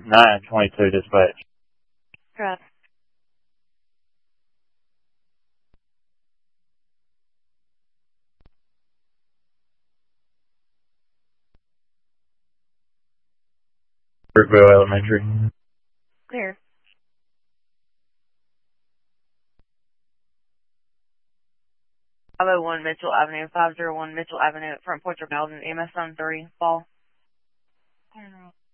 922 dispatch. Correct. Brookville Elementary. Clear. 501 Mitchell Avenue, 501 Mitchell Avenue, front porch of Malden, EMS on 3, fall.